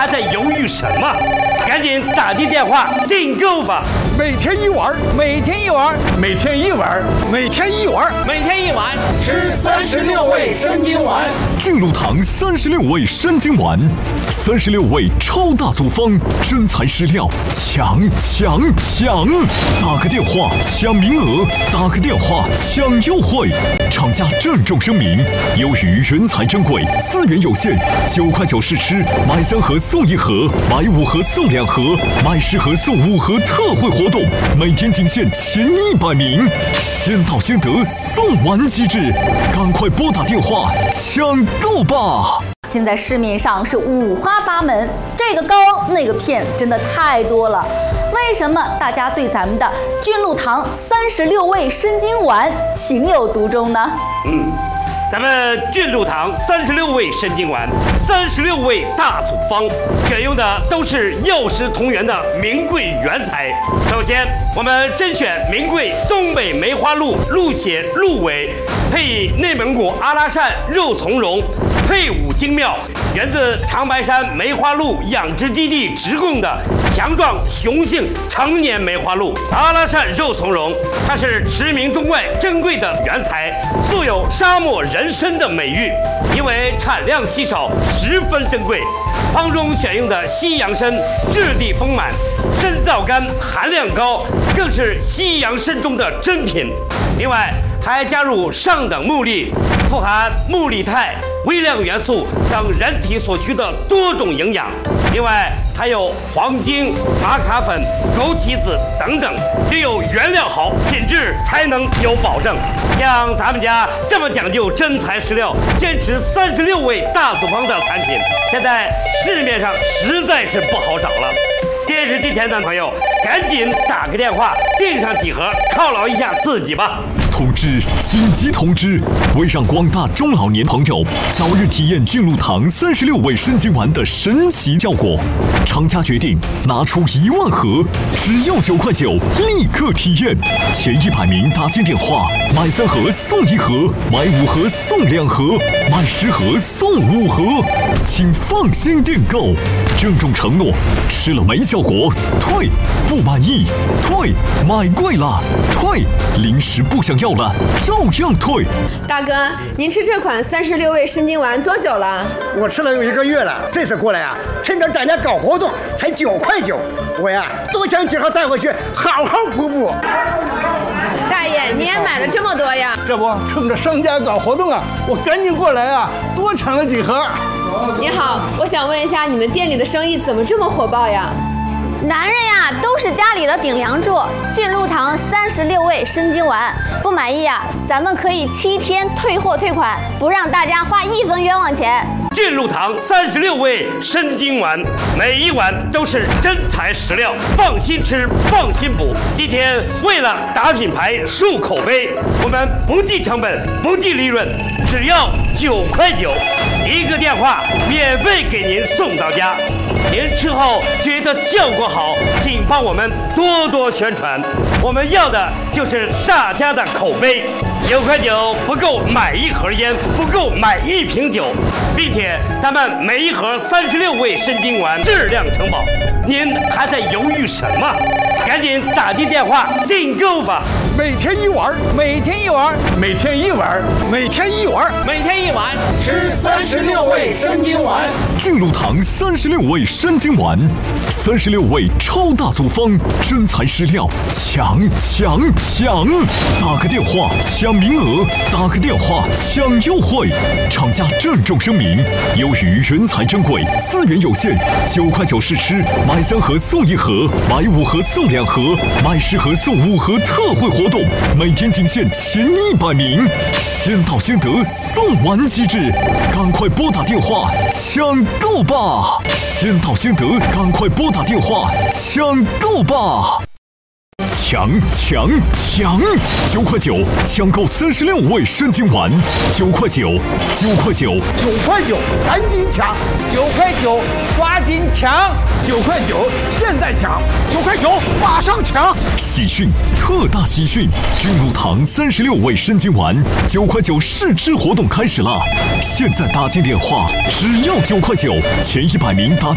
在犹豫什么？赶紧打进电话订购吧！ 每天一碗， 每天一碗， 每天一碗， 每天一碗， 每天一碗， 吃36味生津丸。 巨鹿堂36味生津丸，36味超大组方，真材实料，抢！打个电话抢名额，打个电话抢优惠。厂家郑重声明：由于原材珍贵，资源有限，9块9试吃，买3盒送1盒，买5盒送2盒，买10盒送5盒特惠活动，每天仅限前100名，先到先得，送完即止，赶快拨打电话抢购吧！ 现在市面上是五花八门，这个膏那个片真的太多了。为什么大家对咱们的菌鹿堂36味生津丸情有独钟呢？ 咱们菌鹿堂36味生津丸，36味大组方，选用的都是药食同源的名贵原材。首先，我们甄选名贵东北梅花鹿鹿血鹿尾，配以内蒙古阿拉善肉苁蓉，配伍精妙，源自长白山梅花鹿养殖基地直供的强壮雄性成年梅花鹿。阿拉善肉苁蓉，它是驰名中外珍贵的原材，素有沙漠人参的美誉，因为产量稀少，十分珍贵。方中选用的西洋参质地丰满，参皂苷含量高，更是西洋参中的珍品。另外还加入上等木粒，富含木力肽、微量元素等人体所需的多种营养。另外还有黄精、玛卡粉、枸杞子等等，只有原料好，品质才能有保证。像咱们家这么讲究真材实料，坚持36味大组方的产品，现在市面上实在是不好找了。电视机前的朋友，赶紧打个电话订上几盒，犒劳一下自己吧。 通知！紧急通知！为让广大中老年朋友早日体验菌鹿堂36味生津丸的神奇效果，厂家决定拿出1万盒，只要9块9，立刻体验。前100名打进电话，买3盒送1盒，买5盒送2盒，买10盒送5盒，请放心订购。郑重承诺，吃了没效果退，不满意退，买贵了退，临时不想要了照样退。 大哥，您吃这款36味生津丸多久了？ 我吃了有1个月了。这次过来啊，趁着大家搞活动，才9块9，我呀多想几盒带回去，好好补补。 大爷，你也买了这么多呀？ 这不，趁着商家搞活动啊，我赶紧过来啊，多抢了几盒。 你好，我想问一下，你们店里的生意怎么这么火爆呀？ 男人呀，都是家里的顶梁柱。菌鹿堂36味生津丸，不满意呀，咱们可以7天退货退款，不让大家花1分冤枉钱。 菌鹿堂36味生津丸，每一碗都是真材实料，放心吃，放心补。今天为了打品牌、树口碑，我们不计成本，不计利润，只要9块9，一个电话免费给您送到家。您吃后觉得效果好，请帮我们多多宣传。我们要的就是大家的口碑。9块9不够买1盒烟，不够买1瓶酒，并且咱们每1盒36味生津丸质量承保。您还在犹豫什么？赶紧打进电话订购吧！ 每天一碗， 每天一碗， 每天一碗， 每天一碗， 每天一碗， 吃36味生津丸。 菌鹿堂36味生津丸，36味超大组方，真材实料，抢！打个电话抢名额，打个电话抢优惠。厂家郑重声明：由于原材珍贵，资源有限，9块9试吃，买3盒送1盒，买5盒送2盒，买10盒送5盒特惠活动，每天仅限前100名，先到先得，送完即止，赶快拨打电话抢购吧！先到先得，赶快拨打电话抢购吧！抢！9块9抢购36味生津丸，9块9，9块9，9 块9，赶紧抢 ！9块9，抓紧抢！9块9，现在抢 ！9块9，马上抢！ 喜讯，特大喜讯！菌鹿堂36味生津丸9块9试吃活动开始了，现在打进电话，只要9块9，前100名打。